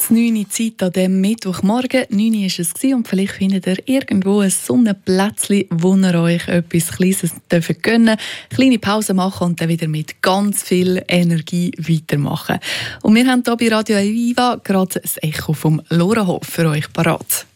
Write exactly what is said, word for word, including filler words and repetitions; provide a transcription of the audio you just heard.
neun Uhr Zeit an diesem Mittwochmorgen. neun Uhr war es und vielleicht findet ihr irgendwo ein Sonnenplätzchen, wo ihr euch etwas Kleines gönnen dürft. Kleine Pause machen und dann wieder mit ganz viel Energie weitermachen. Und wir haben hier bei Radio Viva gerade das Echo vom Lorenhof für euch parat.